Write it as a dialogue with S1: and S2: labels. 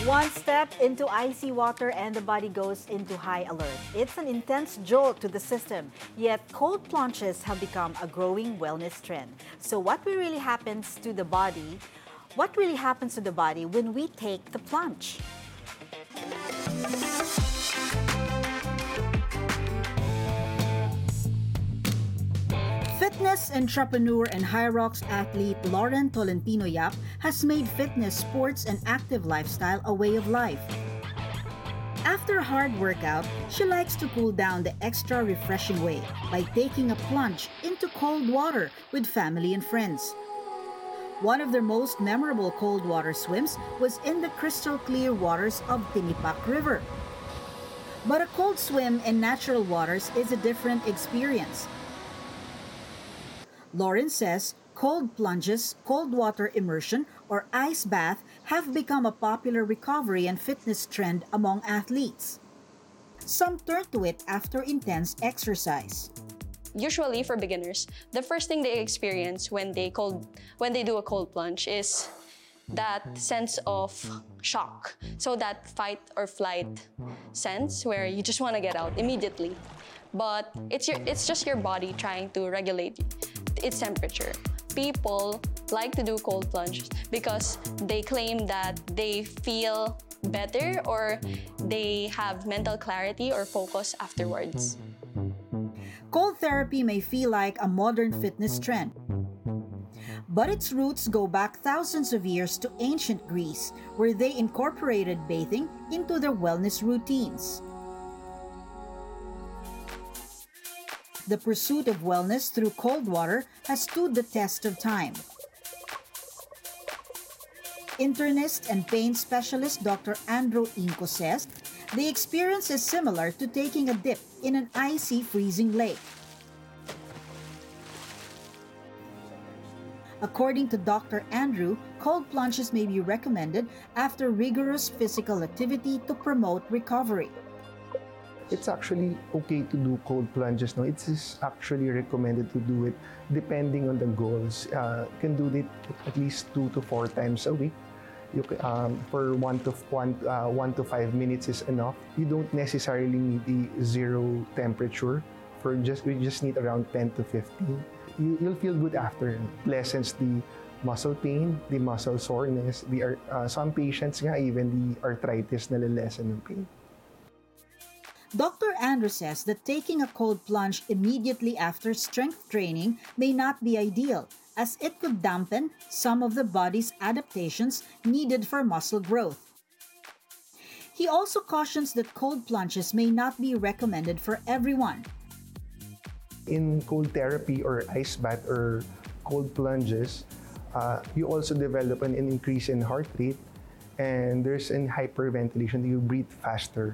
S1: One step into icy water and the body goes into high alert. It's an intense jolt to the system, yet cold plunges have become a growing wellness trend. So what really happens to the body? What really happens to the body when we take the plunge? Fitness entrepreneur and Hyrox athlete Lauren Tolentino Yap has made fitness, sports, and active lifestyle a way of life. After a hard workout, she likes to cool down the extra refreshing way by taking a plunge into cold water with family and friends. One of their most memorable cold water swims was in the crystal clear waters of Tinipak River. But a cold swim in natural waters is a different experience. Lauren says cold plunges, cold water immersion, or ice bath have become a popular recovery and fitness trend among athletes. Some turn to it after intense exercise.
S2: Usually for beginners, the first thing they experience when they do a cold plunge is that sense of shock. So that fight or flight sense where you just want to get out immediately. But it's just your body trying to regulate its temperature. People like to do cold plunges because they claim that they feel better or they have mental clarity or focus afterwards.
S1: Cold therapy may feel like a modern fitness trend, but its roots go back thousands of years to ancient Greece, where they incorporated bathing into their wellness routines. The pursuit of wellness through cold water has stood the test of time. Internist and pain specialist Dr. Andrew Inco says the experience is similar to taking a dip in an icy, freezing lake. According to Dr. Andrew, cold plunges may be recommended after rigorous physical activity to promote recovery.
S3: It's actually okay to do cold plunges. No, it is actually recommended to do it depending on the goals. You can do it at least 2 to 4 times a week. For 1 to 5 minutes is enough. You don't necessarily need a zero temperature. We just need around 10 to 15. You'll feel good after. Lessens the muscle pain, the muscle soreness. Some patients nga even the arthritis nalilesen ng pain.
S1: Dr. Andrew says that taking a cold plunge immediately after strength training may not be ideal, as it could dampen some of the body's adaptations needed for muscle growth. He also cautions that cold plunges may not be recommended for everyone.
S3: In cold therapy or ice bath or cold plunges, you also develop an increase in heart rate, and there's an hyperventilation. You breathe faster.